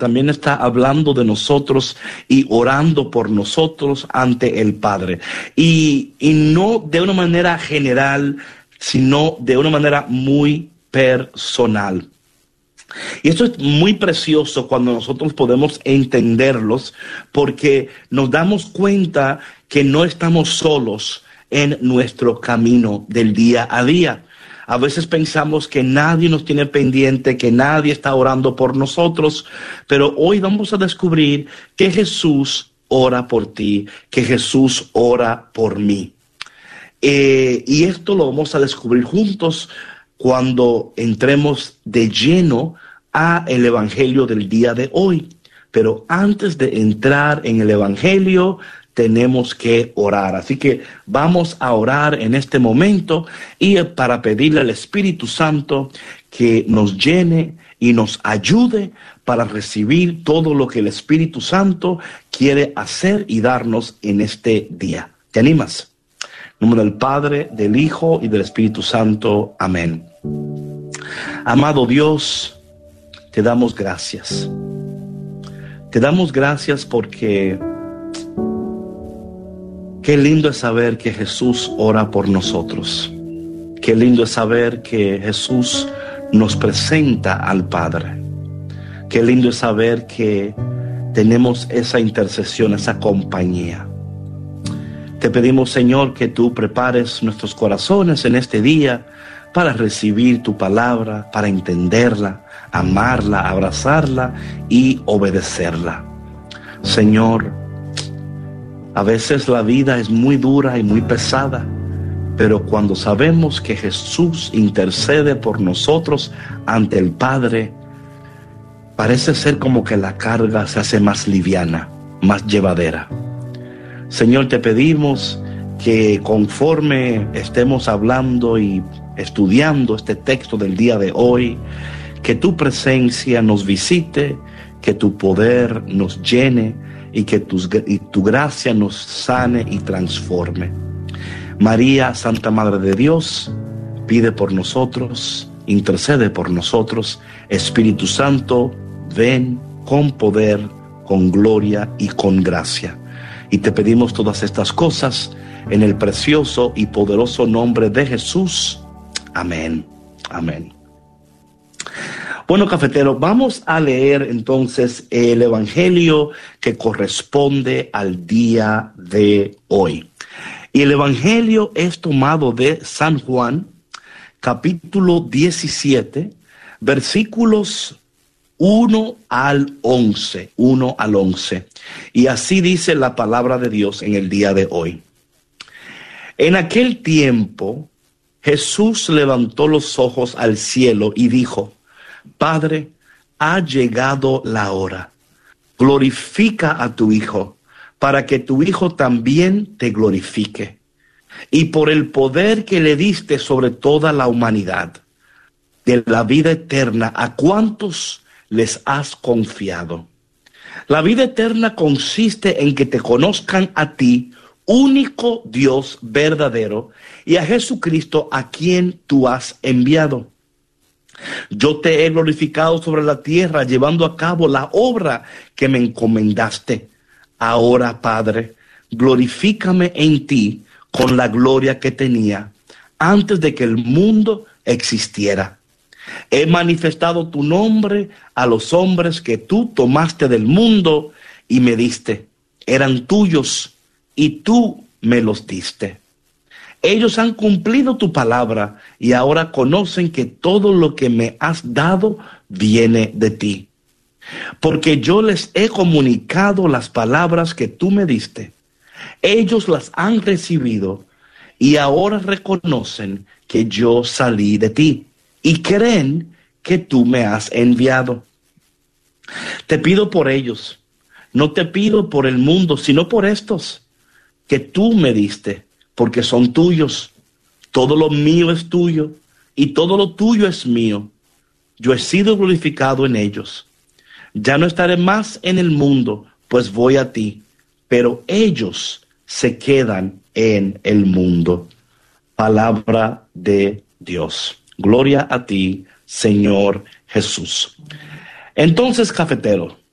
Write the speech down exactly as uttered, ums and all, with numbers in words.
también está hablando de nosotros y orando por nosotros ante el Padre. Y, y no de una manera general, sino de una manera muy personal. Y esto es muy precioso cuando nosotros podemos entenderlos, porque nos damos cuenta que no estamos solos en nuestro camino del día a día. A veces pensamos que nadie nos tiene pendiente, que nadie está orando por nosotros, pero hoy vamos a descubrir que Jesús ora por ti, que Jesús ora por mí. Eh, y esto lo vamos a descubrir juntos cuando entremos de lleno a el Evangelio del día de hoy. Pero antes de entrar en el Evangelio, tenemos que orar. Así que vamos a orar en este momento y para pedirle al Espíritu Santo que nos llene y nos ayude para recibir todo lo que el Espíritu Santo quiere hacer y darnos en este día. ¿Te animas? En nombre del Padre, del Hijo y del Espíritu Santo. Amén. Amado Dios, te damos gracias. Te damos gracias porque qué lindo es saber que Jesús ora por nosotros. Qué lindo es saber que Jesús nos presenta al Padre. Qué lindo es saber que tenemos esa intercesión, esa compañía. Te pedimos, Señor, que tú prepares nuestros corazones en este día para recibir tu palabra, para entenderla, amarla, abrazarla y obedecerla. Señor, a veces la vida es muy dura y muy pesada, pero cuando sabemos que Jesús intercede por nosotros ante el Padre, parece ser como que la carga se hace más liviana, más llevadera. Señor, te pedimos que conforme estemos hablando y estudiando este texto del día de hoy, que tu presencia nos visite, que tu poder nos llene y que tus, y tu gracia nos sane y transforme. María, Santa Madre de Dios, pide por nosotros, intercede por nosotros. Espíritu Santo, ven con poder, con gloria y con gracia. Y te pedimos todas estas cosas en el precioso y poderoso nombre de Jesús. Amén. Amén. Bueno, cafeteros, vamos a leer entonces el Evangelio que corresponde al día de hoy. Y el Evangelio es tomado de San Juan, capítulo diecisiete, versículos uno al once, uno al once. Y así dice la palabra de Dios en el día de hoy. En aquel tiempo, Jesús levantó los ojos al cielo y dijo: Padre, ha llegado la hora. Glorifica a tu Hijo, para que tu Hijo también te glorifique. Y por el poder que le diste sobre toda la humanidad, de la vida eterna, ¿a cuántos les has confiado? La vida eterna consiste en que te conozcan a ti, único Dios verdadero, y a Jesucristo a quien tú has enviado. Yo te he glorificado sobre la tierra, llevando a cabo la obra que me encomendaste. Ahora, Padre, glorifícame en ti con la gloria que tenía antes de que el mundo existiera. He manifestado tu nombre a los hombres que tú tomaste del mundo y me diste. Eran tuyos y tú me los diste. Ellos han cumplido tu palabra y ahora conocen que todo lo que me has dado viene de ti. Porque yo les he comunicado las palabras que tú me diste. Ellos las han recibido y ahora reconocen que yo salí de ti y creen que tú me has enviado. Te pido por ellos, no te pido por el mundo, sino por estos que tú me diste, porque son tuyos. Todo lo mío es tuyo y todo lo tuyo es mío. Yo he sido glorificado en ellos. Ya no estaré más en el mundo, pues voy a ti, pero ellos se quedan en el mundo. Palabra de Dios. Gloria a ti, Señor Jesús. Entonces, cafetero,